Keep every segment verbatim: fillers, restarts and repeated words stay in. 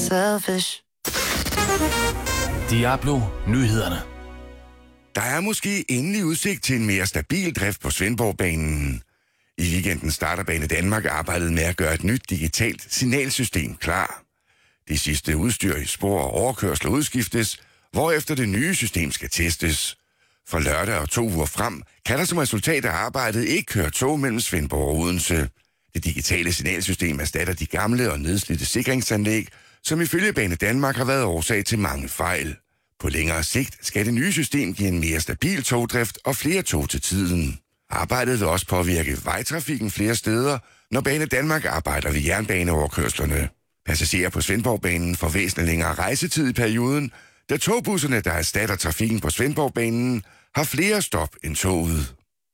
selfish. Diablo Nyhederne. Der er måske endelig udsigt til en mere stabil drift på Svendborgbanen. I weekenden starter Bane Danmark arbejdet med at gøre et nyt digitalt signalsystem klar. Det sidste udstyr i spor og overkørsler udskiftes, hvorefter det nye system skal testes. For lørdag og to uger frem kan der som resultat af arbejdet ikke køre tog mellem Svendborg og Odense. Det digitale signalsystem erstatter de gamle og nedslidte sikringsanlæg, som ifølge Bane Danmark har været årsag til mange fejl. På længere sigt skal det nye system give en mere stabil togdrift og flere tog til tiden. Arbejdet vil også påvirke vejtrafikken flere steder, når Bane Danmark arbejder ved jernbaneoverkørslerne. Passagerer på Svendborgbanen får væsentligt længere rejsetid i perioden, da togbusserne, der erstatter trafikken på Svendborgbanen, har flere stop end toget.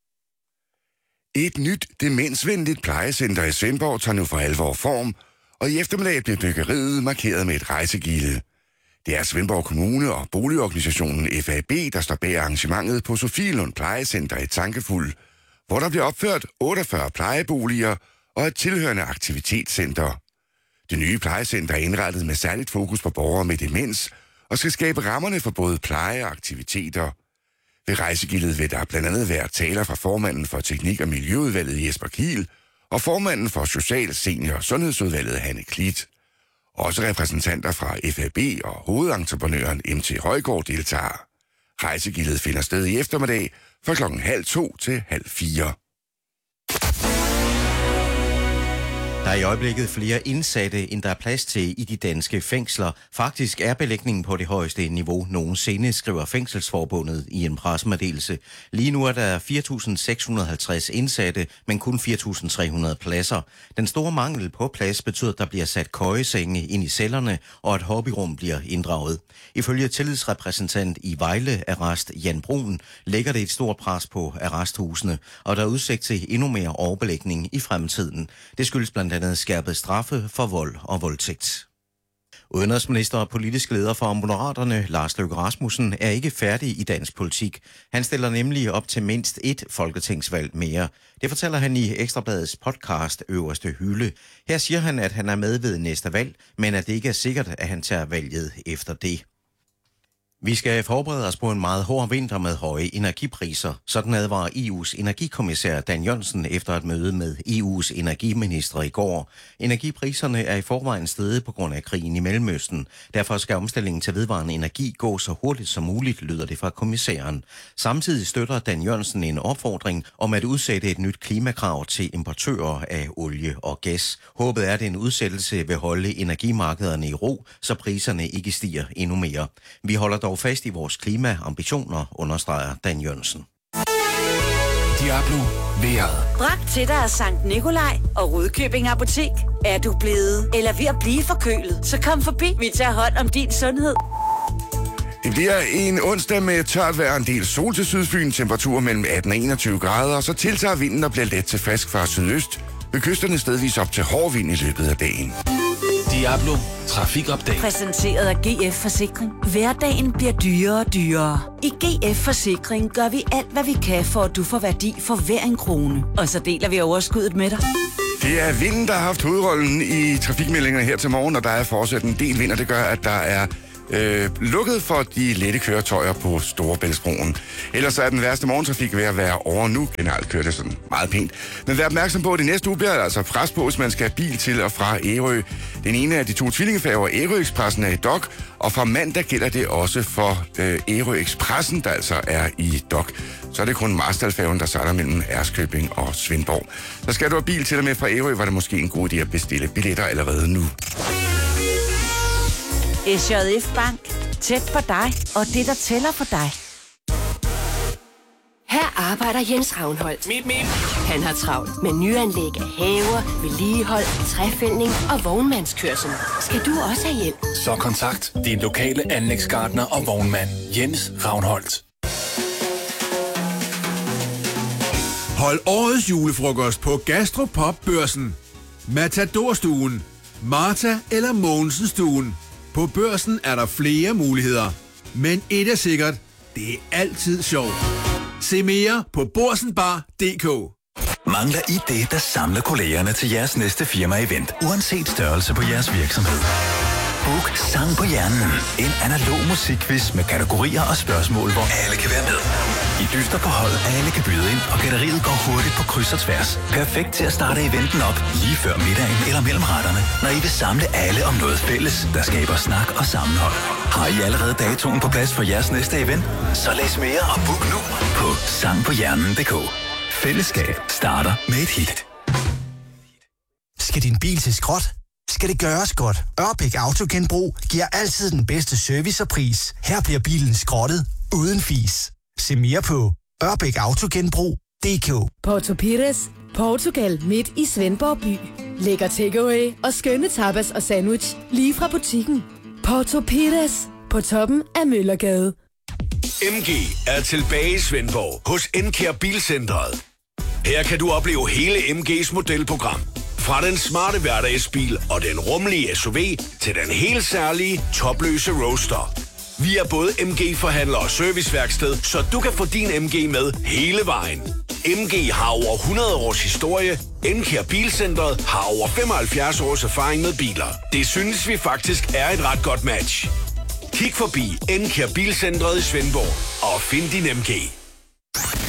Et nyt demensvenligt plejecenter i Svendborg tager nu for alvor form, og i eftermiddag bliver byggeriet markeret med et rejsegilde. Det er Svendborg Kommune og boligorganisationen F A B, der står bag arrangementet på Sofielund Plejecenter i Tankefuld, hvor der bliver opført otteogfyrre plejeboliger og et tilhørende aktivitetscenter. Det nye plejecenter er indrettet med særligt fokus på borgere med demens og skal skabe rammerne for både pleje og aktiviteter. Ved rejsegildet vil der blandt andet være taler fra formanden for Teknik- og Miljøudvalget Jesper Kiel og formanden for Social-, Senior- og Sundhedsudvalget Hanne Klit. Også repræsentanter fra F A B og hovedentreprenøren M T Højgaard deltager. Rejsegildet finder sted i eftermiddag fra klokken halv to til halv fire. Der er i øjeblikket flere indsatte, end der er plads til i de danske fængsler. Faktisk er belægningen på det højeste niveau nogensinde, skriver Fængselsforbundet i en pressemeddelelse. Lige nu er der fire tusind seks hundrede og halvtreds indsatte, men kun fire tusind tre hundrede pladser. Den store mangel på plads betyder, at der bliver sat køjesenge ind i cellerne, og at hobbyrum bliver inddraget. Ifølge tillidsrepræsentant i Vejle Arrest Jan Brun lægger det et stort pres på arresthusene, og der er udsigt til endnu mere overbelægning i fremtiden. Det skyldes blandt andet skærpet straffe for vold og voldtægt. Udenrigsminister og politisk leder for Moderaterne, Lars Løkke Rasmussen, er ikke færdig i dansk politik. Han stiller nemlig op til mindst et folketingsvalg mere. Det fortæller han i Ekstrabladets podcast Øverste Hylde. Her siger han, at han er med ved næste valg, men at det ikke er sikkert, at han tager valget efter det. Vi skal forberede os på en meget hård vinter med høje energipriser. Sådan advarer E U's energikommissær Dan Jørgensen efter et møde med E U's energiministre i går. Energipriserne er i forvejen steget på grund af krigen i Mellemøsten. Derfor skal omstillingen til vedvarende energi gå så hurtigt som muligt, lyder det fra kommissæren. Samtidig støtter Dan Jørgensen en opfordring om at udsætte et nyt klimakrav til importører af olie og gas. Håbet er, at en udsættelse vil holde energimarkederne i ro, så priserne ikke stiger endnu mere. Vi holder dog fast i vores klimaambitioner, understreger Dan Jørgensen. Diablo vejret. Bragt til dig af Sankt Nikolaj og Rudkøbing Apotek. Er du blevet eller ved at blive forkølet, så kom forbi. Vi tager hånd om din sundhed. Det bliver en onsdag med tørt vejr, en del sol til Sydfyn, temperatur mellem atten og enogtyve grader, og så tiltager vinden og bliver let til frisk fra sydøst. Ved kysterne stedvis op til hård vind i løbet af dagen. Diablo Trafikupdate. Præsenteret af G F Forsikring. Hverdagen bliver dyrere og dyrere. I G F Forsikring gør vi alt, hvad vi kan, for at du får værdi for hver en krone. Og så deler vi overskuddet med dig. Det er vinden, der har haft hovedrollen i trafikmeldingerne her til morgen, og der er fortsat en del vind, og det gør, at der er øh, lukket for de lette køretøjer på Storebæltsbroen. Ellers er den værste morgentrafik ved at være over nu. Generelt kører det sådan meget pænt. Men vær opmærksom på, at det næste uge bliver altså pres på, hvis man skal have bil til og fra Ærø. Den ene af de to tvillingefærger, Ærø Expressen, er i dok, og fra mandag gælder det også for øh, Ærø Expressen, der altså er i dok. Så er det kun Marstalfærgen, der sejler mellem Ærskøbing og Svendborg. Så skal du have bil til og med fra Ærø, var det måske en god idé at bestille billetter allerede nu. S J F Bank. Tæt på dig, og det, der tæller for dig. Her arbejder Jens Ravnholdt. Mit, mit. Han har travlt med nyanlæg af haver, vedligehold, træfældning og vognmandskørsel. Skal du også have hjælp? Så kontakt din lokale anlægsgartner og vognmand, Jens Ravnholdt. Hold årets julefrokost på Gastropop-børsen. Matador-stuen, Marta eller Mogensen-stuen. På Børsen er der flere muligheder. Men et er sikkert, det er altid sjovt. Se mere på borsenbar punktum d k. Mangler I det, der samler kollegerne til jeres næste firma-event, uanset størrelse på jeres virksomhed? Book Sang på Hjernen. En analog musikquiz med kategorier og spørgsmål, hvor alle kan være med. I dyster på hold, alle kan byde ind, og gætteriet går hurtigt på kryds og tværs. Perfekt til at starte eventen op lige før middagen eller mellem retterne, når I vil samle alle om noget fælles, der skaber snak og sammenhold. Har I allerede datoen på plads for jeres næste event? Så læs mere og book nu på sang på hjernen punktum d k. Fællesskab starter med et hit. Skal din bil til skrot? Skal det gøres godt? Ørbæk Autogenbrug giver altid den bedste service og pris. Her bliver bilen skrottet uden fis. Se mere på ørbæk autogenbrug punktum d k. Porto Pires, Portugal midt i Svendborg by. Lækker takeaway og skønne tapas og sandwich lige fra butikken. Porto Pires på toppen af Møllergade. M G er tilbage i Svendborg hos Encare Bilcentret. Her kan du opleve hele M G's modelprogram. Fra den smarte hverdagsbil og den rummelige S U V til den helt særlige topløse Roadster. Vi er både M G-forhandler og serviceværksted, så du kan få din M G med hele vejen. M G har over hundrede års historie. Encare Bilcentret har over femoghalvfjerds års erfaring med biler. Det synes vi faktisk er et ret godt match. Kig forbi Encare Bilcentret i Svendborg og find din M G.